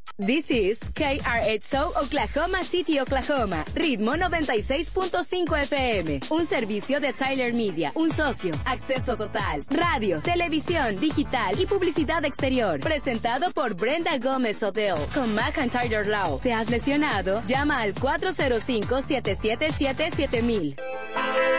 This is KRXO Oklahoma City, Oklahoma. Ritmo 96.5 FM. Un servicio de Tyler Media. Un socio. Acceso total. Radio, televisión, digital y publicidad exterior. Presentado por Brenda Gómez Hotel. Con McIntyre Law. ¿Te has lesionado? Llama al 405-777-7000.